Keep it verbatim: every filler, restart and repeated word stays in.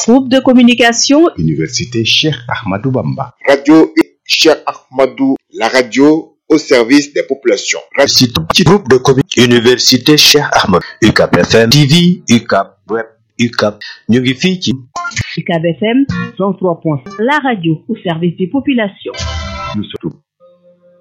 Groupe de communication Université Cheikh Ahmadou Bamba. Radio Cheikh Ahmadou, la radio au service des populations. Site groupe de communication Université Cheikh Ahmadou. U C A B F M T V, U C A B Web, U C A B ñu ngi fii ci U C A B F M cent trois point cinq, la radio au service des populations. Nous sommes